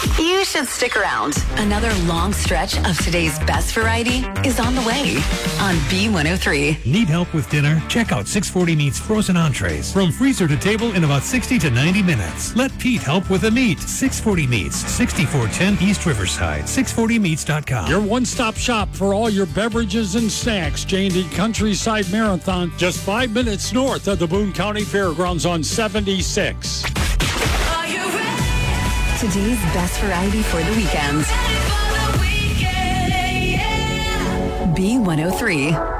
You should stick around. Another long stretch of today's best variety is on the way on B103. Need help with dinner? Check out 640 Meats frozen entrees. From freezer to table in about 60 to 90 minutes. Let Pete help with the meat. 640 Meats, 6410 East Riverside. 640meats.com. Your one-stop shop for all your beverages and snacks. J&D Countryside Marathon, just 5 minutes north of the Boone County Fairgrounds on 76. Today's best variety for the weekend. B103.